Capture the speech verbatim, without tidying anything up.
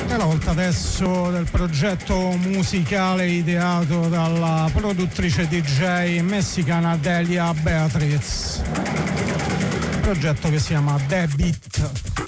È la volta adesso del progetto musicale ideato dalla produttrice D J messicana Delia Beatriz, progetto che si chiama The Beat.